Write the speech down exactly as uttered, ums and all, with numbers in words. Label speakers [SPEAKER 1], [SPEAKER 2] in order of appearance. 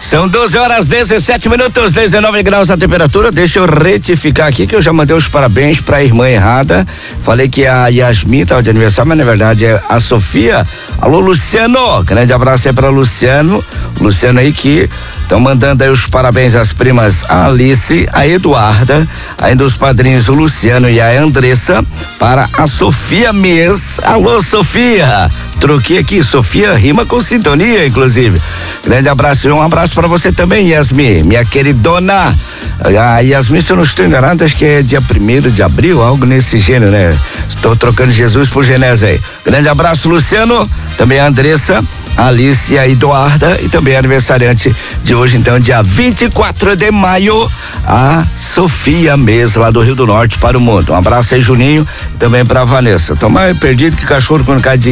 [SPEAKER 1] São doze horas, dezessete minutos, dezenove graus a temperatura. Deixa eu retificar aqui que eu já mandei os parabéns pra irmã errada. Falei que a Yasmin tá de aniversário, mas na verdade é a Sofia. Alô, Luciano, grande abraço aí pra Luciano. Luciano aí que estão mandando aí os parabéns às primas a Alice, a Eduarda, ainda os padrinhos o Luciano e a Andressa, para a Sofia Mês. Alô, Sofia! Troquei aqui, Sofia rima com sintonia, inclusive. Grande abraço e um abraço para você também, Yasmin, minha queridona. A Yasmin, se eu não estou enganado, acho que é dia primeiro de abril, algo nesse gênero, né? Estou trocando Jesus por Genésio aí. Grande abraço, Luciano, também a Andressa, a Alice, a Eduarda e também a aniversariante de hoje, então, dia vinte e quatro de maio, a Sofia Mês, lá do Rio do Norte para o mundo. Um abraço aí, Juninho, e também para a Vanessa. Tomar perdido que cachorro quando cai de